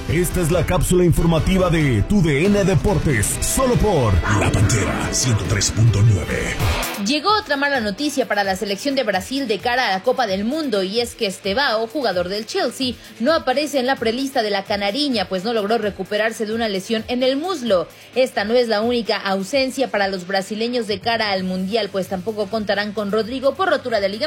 Esta es la cápsula informativa de Tu DN Deportes, solo por La Pantera 103.9. Llegó otra mala noticia para la selección de Brasil de cara a la Copa del Mundo, y es que Estevao, jugador del Chelsea, no aparece en la prelista de la Canariña, pues no logró recuperarse de una lesión en el muslo. Esta no es la única ausencia para los brasileños de cara al Mundial, pues tampoco contarán con Rodrigo por rotura de ligamento.